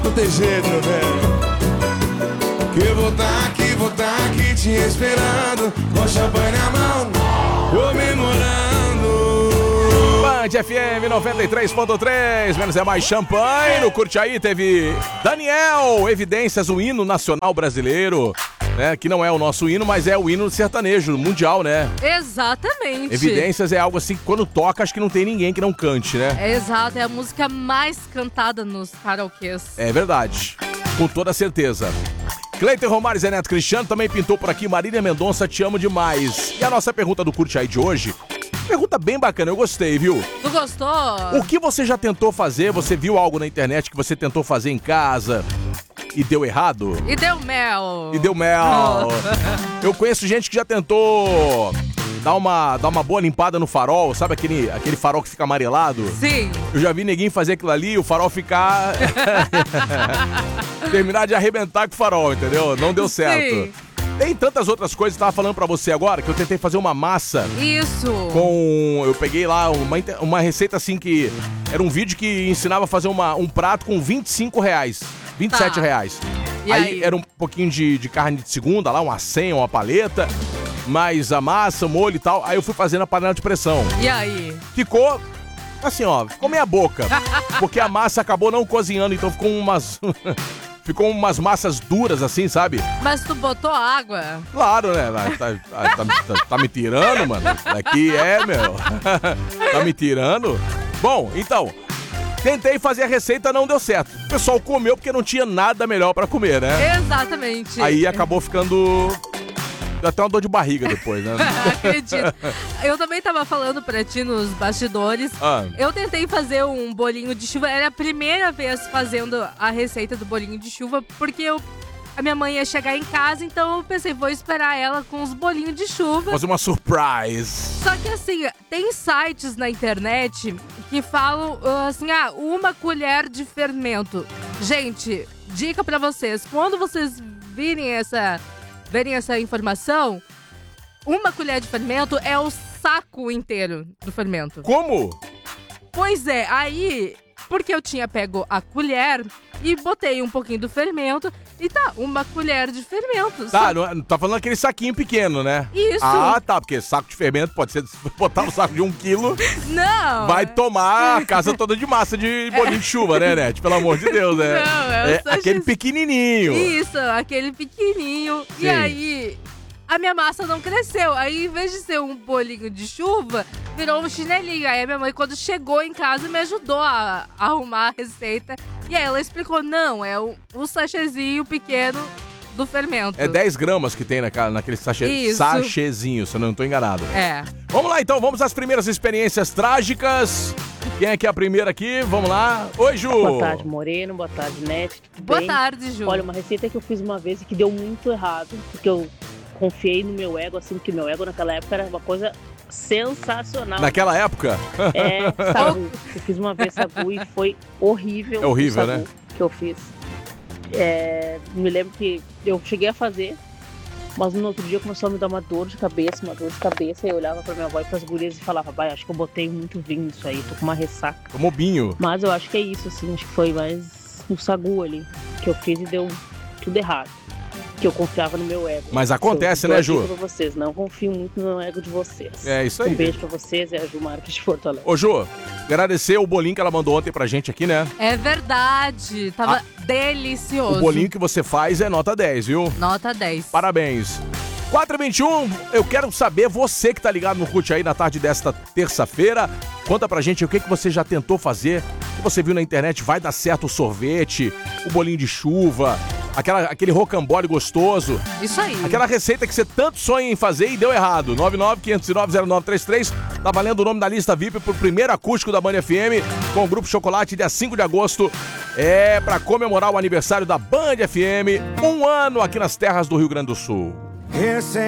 não tem jeito, meu velho. Que eu vou tá aqui te esperando, com champanhe na mão, comemorando. Band FM 93.3, menos é mais champanhe. No Curte Aí teve Daniel, Evidências, o hino nacional brasileiro, né? Que não é o nosso hino, mas é o hino sertanejo mundial, né? Exatamente. Evidências é algo assim que quando toca, acho que não tem ninguém que não cante, né? É exato, é a música mais cantada nos karaokês. É verdade, com toda certeza. Cleiton Romário, Zé Neto Cristiano também pintou por aqui. Marília Mendonça, te amo demais. E a nossa pergunta do Curte Aí de hoje, pergunta bem bacana, eu gostei, viu? Tu gostou? O que você já tentou fazer? Você viu algo na internet que você tentou fazer em casa e deu errado? E deu mel. E deu mel. Eu conheço gente que já tentou dar uma boa limpada no farol, sabe aquele farol que fica amarelado? Sim. Eu já vi neguinho fazer aquilo ali, o farol ficar... terminar de arrebentar com o farol, entendeu? Não deu certo. Sim. Tem tantas outras coisas que eu tava falando pra você agora, que eu tentei fazer uma massa. Isso. Eu peguei lá uma receita assim que... Era um vídeo que ensinava a fazer um prato com R$25. R$27. E aí? Era um pouquinho de carne de segunda lá, uma senha, uma paleta, mais a massa, molho e tal. Aí eu fui fazendo a panela de pressão. E aí? Ficou... Assim, ó, ficou meia boca. Porque a massa acabou não cozinhando, então ficou umas massas duras, assim, sabe? Mas tu botou água? Claro, né? Tá me tirando, mano? Aqui meu. Tá me tirando? Bom, então, tentei fazer a receita, não deu certo. O pessoal comeu porque não tinha nada melhor pra comer, né? Exatamente. Aí acabou ficando... Deu até uma dor de barriga depois, né? Acredito. Eu também tava falando pra ti nos bastidores. Eu tentei fazer um bolinho de chuva. Era a primeira vez fazendo a receita do bolinho de chuva, porque a minha mãe ia chegar em casa, então eu pensei, vou esperar ela com os bolinhos de chuva. Fazer uma surprise. Só que assim, tem sites na internet que falam assim, 1 colher de fermento. Gente, dica pra vocês, quando vocês verem essa informação, 1 colher de fermento é o saco inteiro do fermento. Como? Pois é, aí, porque eu tinha pego a colher e botei um pouquinho do fermento e 1 colher de fermento. Tá, não tá falando aquele saquinho pequeno, né? Isso. Ah, tá, porque saco de fermento pode ser, se botar um saco de 1 quilo, não. vai tomar a casa toda de massa de bolinho de chuva, né, Net? Pelo amor de Deus, né? Não, é aquele pequenininho. Isso, aquele pequenininho. Sim. E aí, a minha massa não cresceu. Aí, em vez de ser um bolinho de chuva, virou um chinelinho. Aí a minha mãe, quando chegou em casa, me ajudou a arrumar a receita. E aí ela explicou, não, é um sachêzinho pequeno do fermento. É 10 gramas que tem naquele sachêzinho, se eu não tô enganado. É. Vamos lá, então, vamos às primeiras experiências trágicas. Quem é que é a primeira aqui? Vamos lá. Oi, Ju. Boa tarde, Moreno. Boa tarde, Net. Tudo Boa bem? tarde, Ju. Olha, uma receita que eu fiz uma vez e que deu muito errado, porque eu confiei no meu ego, assim, porque meu ego naquela época era uma coisa sensacional. Naquela época? É, sagu. Eu fiz uma vez sagu e foi horrível. É horrível, o sagu, né? Que eu fiz. Me lembro que eu cheguei a fazer, mas no outro dia começou a me dar uma dor de cabeça, e eu olhava pra minha avó e pras gurias e falava, acho que eu botei muito vinho nisso aí, tô com uma ressaca. Tomou binho. Mas eu acho que é isso, assim, acho que foi mais no sagu ali, que eu fiz e deu tudo errado. Que eu confiava no meu ego. Mas acontece, né, Ju? Pra vocês, não confio muito no ego de vocês. É isso aí. Um beijo pra vocês, é a Ju Marques de Porto Alegre. Ô, Ju, agradecer o bolinho que ela mandou ontem pra gente aqui, né? É verdade, tava delicioso. O bolinho que você faz é nota 10, viu? Nota 10. Parabéns. 4h21, eu quero saber, você que tá ligado no Curte Aí na tarde desta terça-feira, conta pra gente o que você já tentou fazer, que você viu na internet, vai dar certo o sorvete, o bolinho de chuva, aquele rocambole gostoso. Isso aí. Aquela receita que você tanto sonha em fazer e deu errado. 995090933, tá valendo o nome da lista VIP pro primeiro acústico da Band FM, com o Grupo Chocolate, dia 5 de agosto. É pra comemorar o aniversário da Band FM, 1 ano aqui nas terras do Rio Grande do Sul.